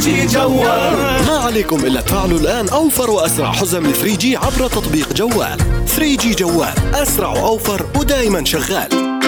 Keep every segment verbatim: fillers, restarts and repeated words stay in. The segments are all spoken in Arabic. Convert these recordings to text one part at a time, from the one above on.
جي جوال. ما عليكم إلا تفعلوا الآن أوفر وأسرع حزم ثري جي عبر تطبيق جوال. ثري جي جوال، أسرع وأوفر ودائما شغال.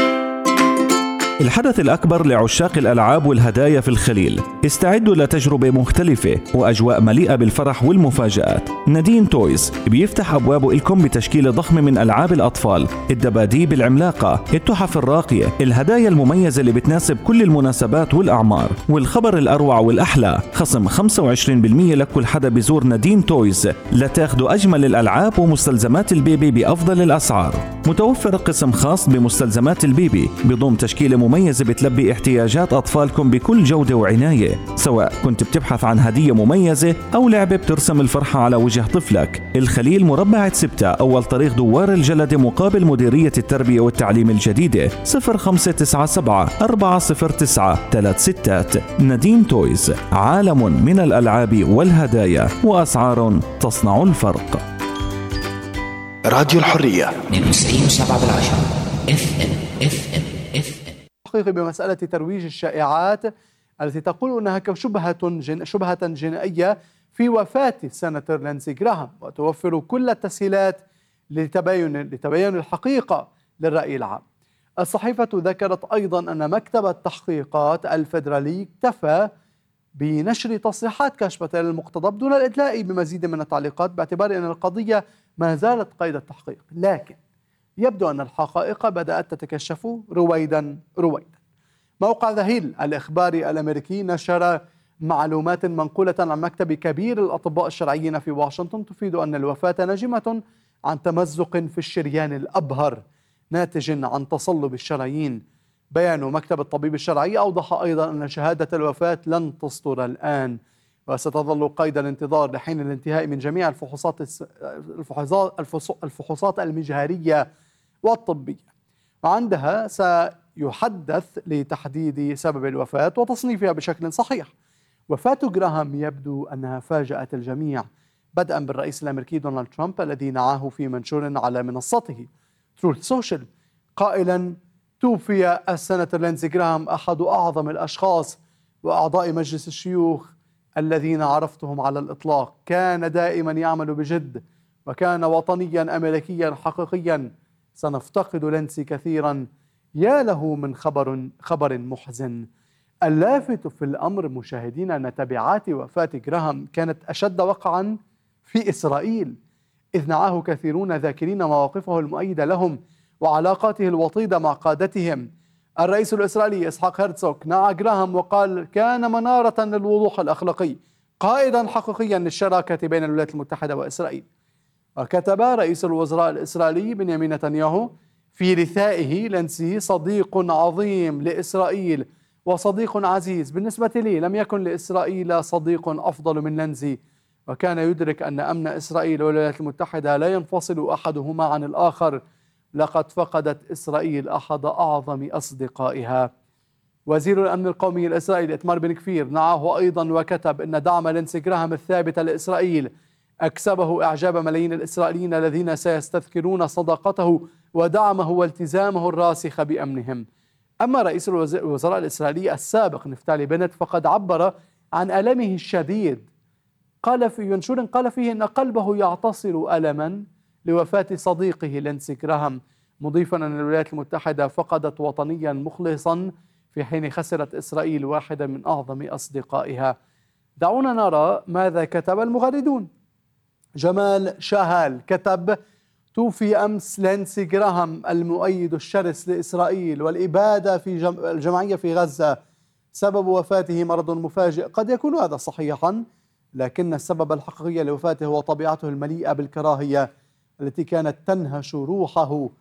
الحدث الأكبر لعشاق الألعاب والهدايا في الخليل. استعدوا لتجربة مختلفة وأجواء مليئة بالفرح والمفاجآت. نادين تويز بيفتح أبوابه لكم بتشكيلة ضخمة من ألعاب الأطفال، الدباديب العملاقة، التحف الراقية، الهدايا المميزة اللي بتناسب كل المناسبات والأعمار. والخبر الأروع والأحلى، خصم خمسة وعشرين بالمئة لكل حدا بيزور نادين تويز لتاخدوا أجمل الألعاب ومستلزمات البيبي بأفضل الأسعار. متوفر قسم خاص بمستلزمات البيبي بضم تشكيلة مميزة بتلبي احتياجات أطفالكم بكل جودة وعناية، سواء كنت بتبحث عن هدية مميزة أو لعبة بترسم الفرحة على وجه طفلك. الخليل مربع ستة، أول طريق دوار الجلدة مقابل مديرية التربية والتعليم الجديدة. صفر خمسة تسعة سبعة أربعة صفر تسعة ثلاث ستات. نادين تويز، عالم من الألعاب والهدايا وأسعار تصنع الفرق. راديو الحرية اثنين وتسعين وسبعة بالعشرة اف ام اف ام اف ام. حقيقي بمسألة ترويج الشائعات التي تقول أنها شبهة جن... شبهة جنائية في وفاة السناتور لينسي جراهام، وتوفر كل التسهيلات لتبين لتبين الحقيقة للرأي العام. الصحيفة ذكرت أيضا أن مكتب التحقيقات الفيدرالي اكتفى بنشر تصريحات كاشفة للمقتضب دون الإدلاء بمزيد من التعليقات، باعتبار أن القضية ما زالت قيد التحقيق. لكن يبدو أن الحقائق بدأت تتكشف رويدا رويدا. موقع ذا هيل الإخباري الأمريكي نشر معلومات منقولة عن مكتب كبير الأطباء الشرعيين في واشنطن تفيد أن الوفاة ناجمة عن تمزق في الشريان الأبهر ناتج عن تصلب الشرايين. بيان مكتب الطبيب الشرعي أوضح أيضا أن شهادة الوفاة لن تصدر الآن، وستظل قيد الانتظار لحين الانتهاء من جميع الفحوصات الفحوصات المجهرية والطبية، وعندها سيحدث لتحديد سبب الوفاة وتصنيفها بشكل صحيح. وفاة جراهام يبدو أنها فاجأت الجميع، بدءا بالرئيس الأمريكي دونالد ترامب الذي نعاه في منشور على منصته تروث سوشيال قائلا: توفي السناتور لينسي جراهام، أحد أعظم الأشخاص وأعضاء مجلس الشيوخ الذين عرفتهم على الإطلاق. كان دائما يعمل بجد وكان وطنيا أمريكيا حقيقيا. سنفتقد لينسي كثيرا. يا له من خبر خبر محزن. اللافت في الأمر مشاهدينا أن تبعات وفاة جراهام كانت أشد وقعا في إسرائيل، إذ نعاه كثيرون ذاكرين مواقفه المؤيدة لهم وعلاقاته الوطيدة مع قادتهم. الرئيس الإسرائيلي إسحاق هرتزوغ نعى جراهام وقال: كان منارة للوضوح الأخلاقي، قائدا حقيقيا للشراكة بين الولايات المتحدة وإسرائيل. وكتب رئيس الوزراء الإسرائيلي بنيامين نتنياهو في رثائه: لينسي صديق عظيم لإسرائيل وصديق عزيز. بالنسبة لي لم يكن لإسرائيل صديق أفضل من لينسي، وكان يدرك أن أمن إسرائيل والولايات المتحدة لا ينفصل أحدهما عن الآخر. لقد فقدت إسرائيل أحد أعظم أصدقائها. وزير الأمن القومي الإسرائيلي إتمار بن كفير نعاه أيضا وكتب إن دعم لينسي جراهام الثابت لإسرائيل أكسبه إعجاب ملايين الإسرائيليين الذين سيستذكرون صداقته ودعمه والتزامه الراسخ بأمنهم. أما رئيس الوزراء الإسرائيلي السابق نفتالي بنت فقد عبر عن ألمه الشديد، قال في منشور قال فيه إن قلبه يعتصر ألما لوفاة صديقه لينسي جراهام، مضيفا أن الولايات المتحدة فقدت وطنيا مخلصا في حين خسرت إسرائيل واحدا من أعظم أصدقائها. دعونا نرى ماذا كتب المغردون. جمال شاهال كتب: توفي أمس لينسي جراهام المؤيد الشرس لإسرائيل والإبادة في الجمعية في غزة. سبب وفاته مرض مفاجئ. قد يكون هذا صحيحا، لكن السبب الحقيقي لوفاته هو طبيعته المليئة بالكراهية التي كانت تنهش روحه